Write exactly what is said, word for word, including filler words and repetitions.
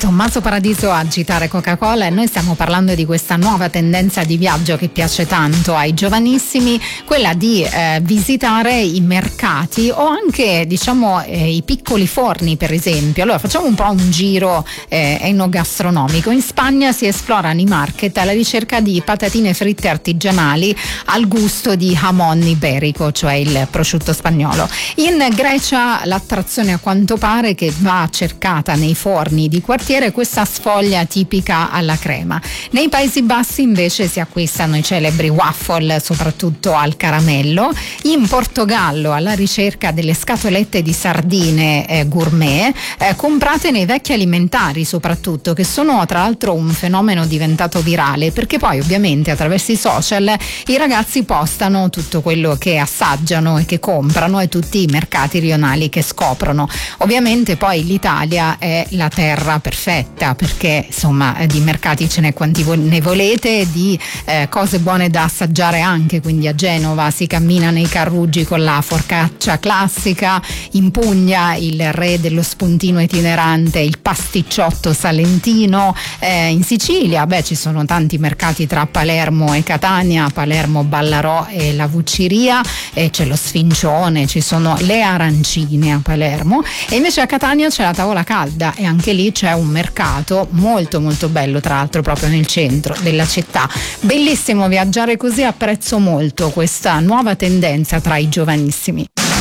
Tommaso Paradiso a agitare Coca-Cola, e noi stiamo parlando di questa nuova tendenza di viaggio che piace tanto ai giovanissimi, quella di eh, visitare i mercati o anche diciamo eh, i piccoli forni, per esempio. Allora facciamo un po' un giro eh, enogastronomico. In Spagna si esplorano i market alla ricerca di patatine fritte artigianali al gusto di jamon iberico, cioè il prosciutto spagnolo. In Grecia l'attrazione, a quanto pare, che va cercata nei forni di quartiere, questa sfoglia tipica alla crema. Nei Paesi Bassi invece si acquistano i celebri waffle, soprattutto al caramello. In Portogallo, alla ricerca delle scatolette di sardine eh, gourmet eh, comprate nei vecchi alimentari, soprattutto, che sono tra l'altro un fenomeno diventato virale, perché poi ovviamente attraverso i social i ragazzi postano tutto quello che assaggiano e che comprano e tutti i mercati rionali che scoprono. Ovviamente poi l'Italia è la terra perfetta, perché insomma di mercati ce n'è quanti ne volete, di eh, cose buone da assaggiare anche. Quindi a Genova si cammina nei carruggi con la forcaccia classica, in Puglia il re dello spuntino itinerante, il pasticciotto salentino, eh, in Sicilia beh ci sono tanti mercati tra Palermo e Catania, Palermo Ballarò e la Vucciria, e c'è lo sfincione, ci sono le arancine a Palermo, e invece a Catania c'è la tavola calda, e anche lì c'è un mercato molto molto bello, tra l'altro proprio nel centro della città. Bellissimo viaggiare così, apprezzo molto questa nuova tendenza tra i giovanissimi.